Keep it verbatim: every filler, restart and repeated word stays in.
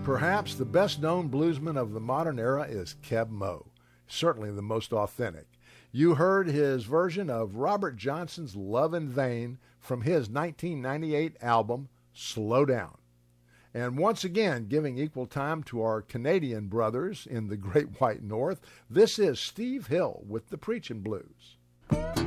Perhaps the best-known bluesman of the modern era is Keb Mo, certainly the most authentic. You heard his version of Robert Johnson's Love in Vain from his nineteen ninety-eight album, Slow Down. And once again, giving equal time to our Canadian brothers in the Great White North, this is Steve Hill with the Preachin' Blues.